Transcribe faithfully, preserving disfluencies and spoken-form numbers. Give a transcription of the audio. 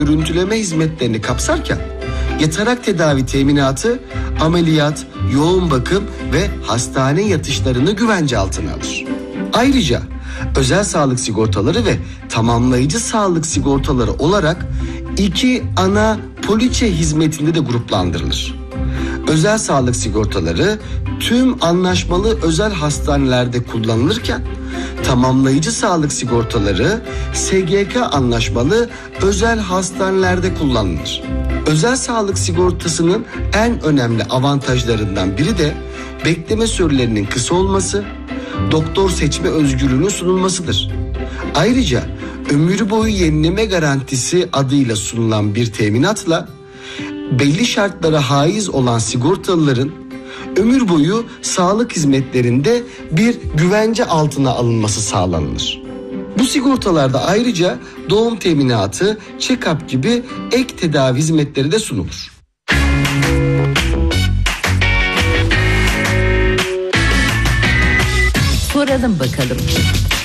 görüntüleme hizmetlerini kapsarken yatarak tedavi teminatı, ameliyat, yoğun bakım ve hastane yatışlarını güvence altına alır. Ayrıca özel sağlık sigortaları ve tamamlayıcı sağlık sigortaları olarak iki ana poliçe hizmetinde de gruplandırılır. Özel sağlık sigortaları tüm anlaşmalı özel hastanelerde kullanılırken tamamlayıcı sağlık sigortaları S G K anlaşmalı özel hastanelerde kullanılır. Özel sağlık sigortasının en önemli avantajlarından biri de bekleme sürelerinin kısa olması, doktor seçme özgürlüğünün sunulmasıdır. Ayrıca ömür boyu yenileme garantisi adıyla sunulan bir teminatla belli şartlara haiz olan sigortalıların ömür boyu sağlık hizmetlerinde bir güvence altına alınması sağlanır. Bu sigortalarda ayrıca doğum teminatı, check-up gibi ek tedavi hizmetleri de sunulur. Soralım bakalım.